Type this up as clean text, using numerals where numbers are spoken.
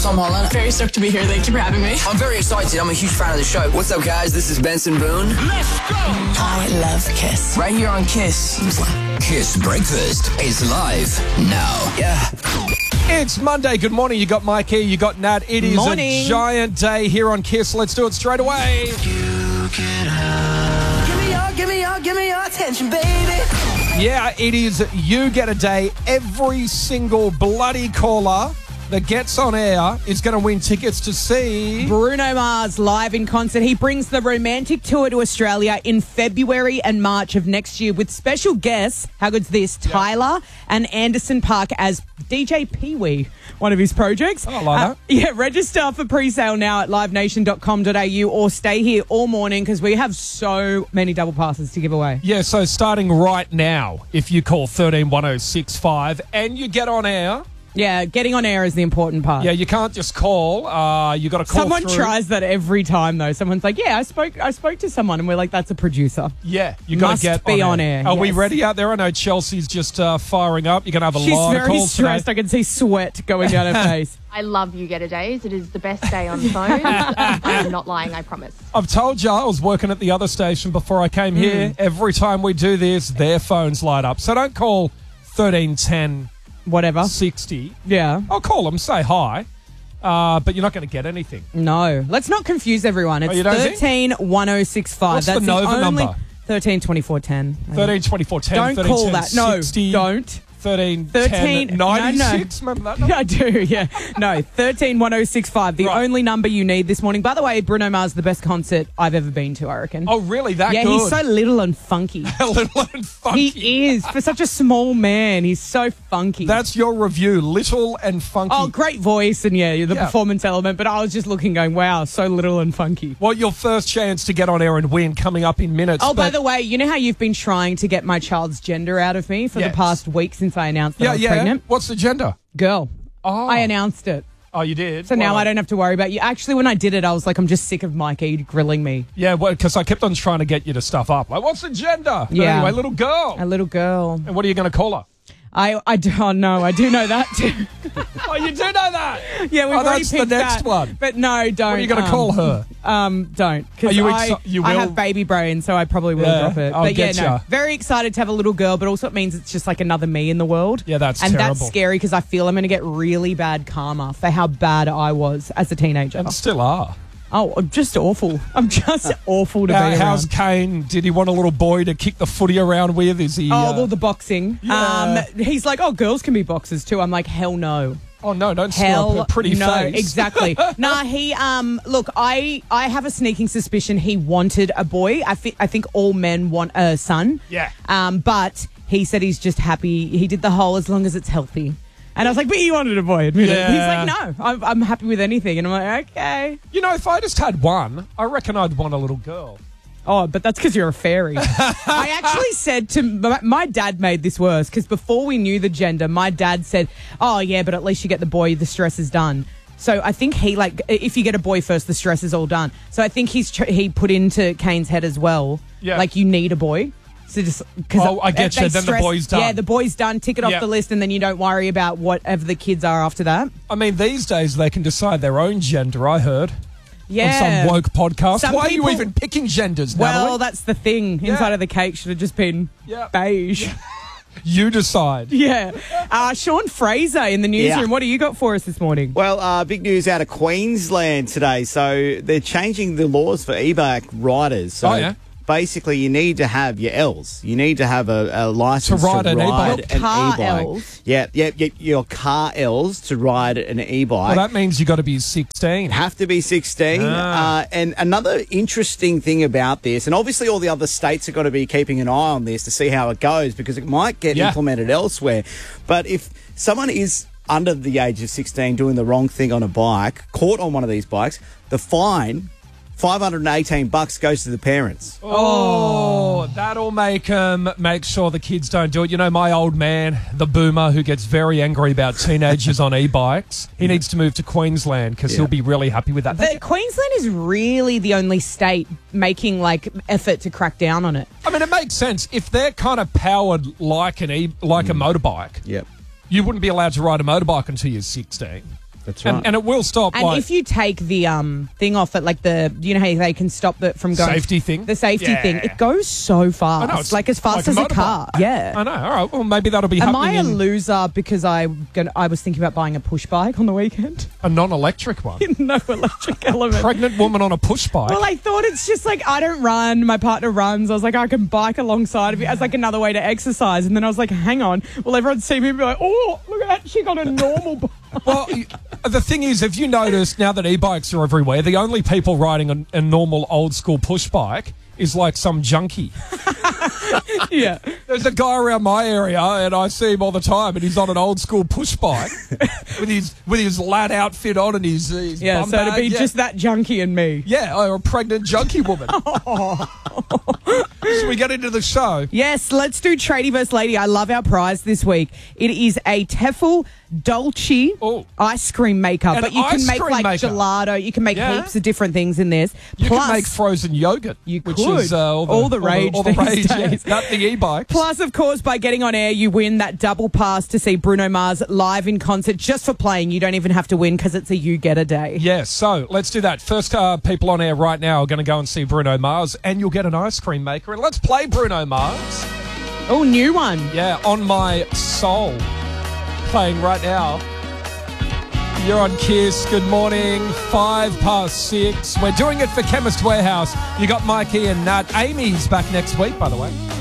Tom Holland. Very stoked to be here. Thank you for having me. I'm very excited. I'm a huge fan of the show. What's up, guys? This is Benson Boone. Let's go! I love Kiss. Right here on Kiss. Kiss Breakfast is live now. Yeah. It's Monday. Good morning. You got Mike here. You got Nat. It is a giant day here on Kiss. Let's do it straight away. Give me your attention, baby. Yeah, it is You Get a Day. Every single bloody caller that gets on air is going to win tickets to see Bruno Mars live in concert. He brings the romantic tour to Australia in February and March of next year with special guests, how good's this, Tyler and Anderson .Paak as DJ Pee-wee, one of his projects. Oh, I like that. Yeah, register for pre-sale now at livenation.com.au or stay here all morning because we have so many double passes to give away. Yeah, so starting right now, if you call 131065 and you get on air. Yeah, getting on air is the important part. Yeah, you can't just call. You got to call Someone through. tries that every time, though. Someone's like, yeah, I spoke to someone, and we're like, that's a producer. Yeah, you got to get be on air. Are we Yes. ready out there? I know Chelsea's just firing up. You're going to have a lot of calls She's very stressed. today. I can see sweat going down her face. I love You Get a Days. It is the best day on the phone. I'm not lying, I promise. I've told you I was working at the other station before I came here. Every time we do this, their phones light up. So don't call 1310 Whatever. 60. Yeah. I'll call them, say hi, but you're not going to get anything. No. Let's not confuse everyone. It's you don't think? 131065. What's the That's Nova only number? 132410. 132410. Don't call that. No, 60, don't. 1310 96. Remember that number? I do, yeah. No, 131065, the Right. only number you need this morning. By the way, Bruno Mars, the best concert I've ever been to, I reckon. Oh, really? That yeah, good? he's so little and funky. little and funky. He is. For such a small man, he's so funky. That's your review, little and funky. Oh, great voice and, the performance element. But I was just looking going, wow, so little and funky. Well, your first chance to get on air and win coming up in minutes. Oh, by the way, you know how you've been trying to get my child's gender out of me for the Yes. past week since I announced that I was pregnant? What's the gender? Girl. Oh. I announced it. Oh, you did? So now I don't have to worry about you. Actually, when I did it, I was like, I'm just sick of Mikey grilling me. Yeah, because I kept on trying to get you to stuff up. Like, what's the gender? But Yeah. anyway, little girl. A little girl. And what are you going to call her? I do know that too. Oh, you do know that? Yeah, we've already that's the picked next that. one. But no, don't. What are you going to call her? Don't. Are Because you I you I will? have baby brain, so I probably will Yeah, drop it. I'll But yeah, get no. ya. Very excited to have a little girl, but also it means it's just like another me in the world. Yeah, that's and terrible. that's scary because I feel I'm going to get really bad karma for how bad I was as a teenager. And still are. Oh, I'm just awful. I'm just awful to be around. How's Kane? Did he want a little boy to kick the footy around with? Is he? Oh, well, the boxing. Yeah. He's like, oh, girls can be boxers too. I'm like, hell no. Oh, no, don't Hell screw up her pretty no, face. exactly. Nah, he, look, I have a sneaking suspicion he wanted a boy. I think all men want a son. Yeah. But he said he's just happy. He did the whole as long as it's healthy. And I was like, but you wanted a boy, admit it. He's like, no, I'm happy with anything. And I'm like, okay. You know, if I just had one, I reckon I'd want a little girl. Oh, but that's because you're a fairy. I actually said to my dad made this worse because before we knew the gender, my dad said, oh, yeah, but at least you get the boy, the stress is done. So I think he, if you get a boy first, the stress is all done. So I think he put into Kane's head as well, like you need a boy. So just because I get you. Then the boy's done. Yeah, the boy's done. Tick it off the list, and then you don't worry about whatever the kids are after that. I mean, these days they can decide their own gender, I heard. Yeah. On some woke podcast. Some Why people- are you even picking genders, Well, Natalie? that's the thing. Yeah. Inside of the cake should have just been beige. You decide. Yeah. Sean Fraser in the newsroom. Yeah. What do you got for us this morning? Well, big news out of Queensland today. So they're changing the laws for e-bike riders. So basically, you need to have your Ls. You need to have a license To ride an e-bike? Your car Ls? Yeah, your car Ls to ride an e-bike. Well, that means you got to be 16. Have to be 16. And another interesting thing about this, and obviously all the other states are going to be keeping an eye on this to see how it goes because it might get implemented elsewhere. But if someone is under the age of 16 doing the wrong thing on a bike, caught on one of these bikes, the fine, $518 goes to the parents. Oh, that'll make sure the kids don't do it. You know, my old man, the boomer who gets very angry about teenagers on e-bikes, he needs to move to Queensland because he'll be really happy with that. But Queensland is really the only state making effort to crack down on it. I mean, it makes sense. If they're kind of powered like a motorbike, Yep. you wouldn't be allowed to ride a motorbike until you're 16. That's right. And it will stop. And if you take the thing off it, like how they can stop it from going. Safety thing? The safety thing. It goes so fast. I know, it's like as fast like as a car. Yeah. I know. All right. Well, maybe that'll be Am happening I a in loser because I was thinking about buying a push bike on the weekend? a non-electric one. No electric element. Pregnant woman on a push bike. Well, I thought it's just like I don't run. My partner runs. I was like, I can bike alongside of it as like another way to exercise. And then I was like, hang on. Will everyone see me and be like, oh, look at that. She got a normal bike. Well, the thing is, if you notice now that e-bikes are everywhere, the only people riding a normal old school push bike is like some junkie. Yeah. There's a guy around my area, and I see him all the time, and he's on an old school push bike with his lad outfit on and his Yeah, bum so bag. to be just that junkie and me. Yeah, or a pregnant junkie woman. Should we get into the show? Yes, let's do Tradie vs. Lady. I love our prize this week. It is a Tefl Dolce ice cream maker. An But you can ice make cream like maker. gelato. You can make Yeah. heaps of different things in this. You Plus, can make frozen yogurt. You which could. is All the rage All the these rage, days. yeah. Not the e-bike. Plus, of course, by getting on air, you win that double pass to see Bruno Mars live in concert just for playing. You don't even have to win because it's a you get a day. Yes, so let's do that. First people on air right now are going to go and see Bruno Mars, and you'll get an ice cream maker. And let's play Bruno Mars. Oh, new one. Yeah, On My Soul. Playing right now. You're on Kiss. Good morning. 6:05. We're doing it for Chemist Warehouse. You got Mikey and Nat. Amy's back next week, by the way.